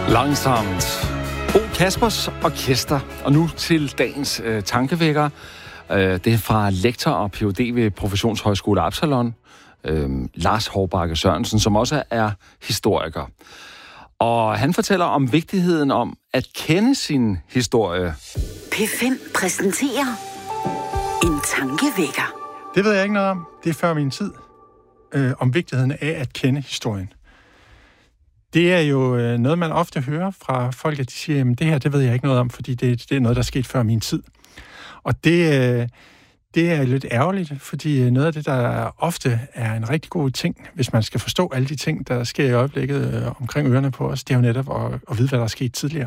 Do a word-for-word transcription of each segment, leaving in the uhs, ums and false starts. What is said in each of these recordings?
Langsomt. Bo Kaspers Orkester. Og nu til dagens øh, tankevækker. Øh, det er fra lektor og P H D ved Professionshøjskole Absalon, øh, Lars Hårbakke Sørensen, som også er historiker. Og han fortæller om vigtigheden om at kende sin historie. P fem præsenterer en tankevækker. Det ved jeg ikke noget om. Det er før min tid. Øh, om vigtigheden af at kende historien. Det er jo øh, noget, man ofte hører fra folk, at de siger, jamen det her, det ved jeg ikke noget om, fordi det, det er noget, der er sket før min tid. Og det, øh, det er lidt ærgerligt, fordi noget af det, der ofte er en rigtig god ting, hvis man skal forstå alle de ting, der sker i øjeblikket øh, omkring ørerne på os, det er jo netop at, at vide, hvad der er sket tidligere.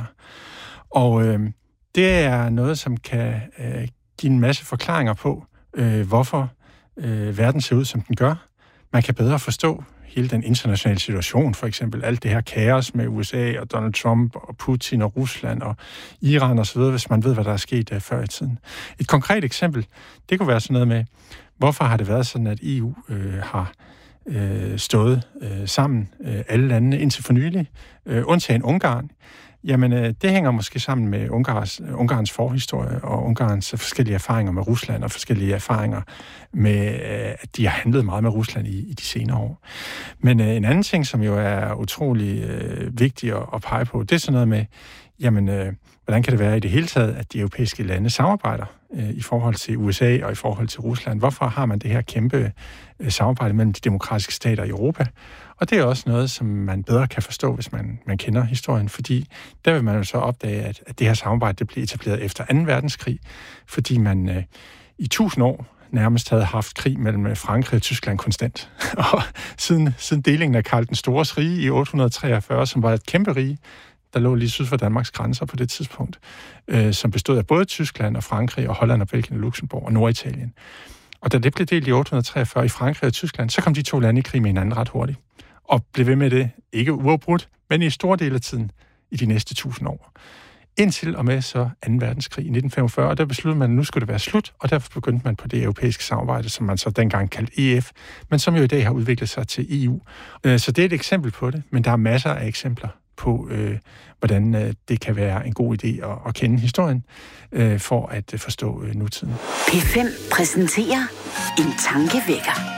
Og øh, det er noget, som kan øh, give en masse forklaringer på, øh, hvorfor øh, verden ser ud, som den gør. Man kan bedre forstå hele den internationale situation, for eksempel alt det her kaos med U S A og Donald Trump og Putin og Rusland og Iran osv., hvis man ved, hvad der er sket uh, før i tiden. Et konkret eksempel, det kunne være sådan noget med, hvorfor har det været sådan, at E U øh, har øh, stået øh, sammen, øh, alle landene indtil for nylig, øh, undtagen Ungarn. Jamen, øh, det hænger måske sammen med Ungarns, Ungarns forhistorie og Ungarns forskellige erfaringer med Rusland og forskellige erfaringer med, øh, at de har handlet meget med Rusland i, i de senere år. Men øh, en anden ting, som jo er utrolig øh, vigtig at, at pege på, det er sådan noget med, jamen, øh, hvordan kan det være i det hele taget, at de europæiske lande samarbejder øh, i forhold til U S A og i forhold til Rusland? Hvorfor har man det her kæmpe øh, samarbejde mellem de demokratiske stater i Europa? Og det er også noget, som man bedre kan forstå, hvis man, man kender historien, fordi der vil man jo så opdage, at, at det her samarbejde det blev etableret efter anden verdenskrig, fordi man øh, i tusind år nærmest havde haft krig mellem Frankrig og Tyskland konstant. Og siden, siden delingen af Karl den Stores rige i otte hundrede treogfyrre, som var et kæmpe rige, der lå lige syd for Danmarks grænser på det tidspunkt, øh, som bestod af både Tyskland og Frankrig og Holland og Belgien og Luxembourg og Norditalien. Og da det blev delt i otte hundrede treogfyrre i Frankrig og Tyskland, så kom de to lande i krig med hinanden ret hurtigt. Og blev ved med det, ikke uafbrudt, men i store dele af tiden i de næste tusind år. Indtil og med så anden verdenskrig i nitten femogfyrre, og der besluttede man, at nu skulle det være slut, og derfor begyndte man på det europæiske samarbejde, som man så dengang kaldte E F, men som jo i dag har udviklet sig til E U. Så det er et eksempel på det, men der er masser af eksempler på, øh, hvordan øh, det kan være en god idé at, at kende historien, øh, for at øh, forstå øh, nutiden. P fem præsenterer en tankevækker.